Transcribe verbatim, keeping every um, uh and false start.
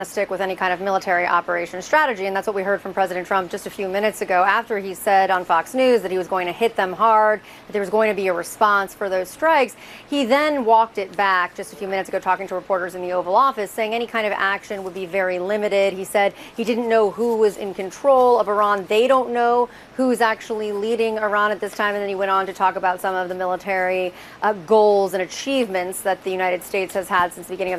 stick with any kind of military operation strategy. And that's what we heard from President Trump just a few minutes ago after he said on Fox News that he was going to hit them hard, that there was going to be a response for those strikes. He then walked it back just a few minutes ago, talking to reporters in the Oval Office, saying any kind of action would be very limited. He said he didn't know who was in control of Iran. They don't know who's actually leading Iran at this time. And then he went on to talk about some of the military uh, goals and achievements that the United States has had since the beginning of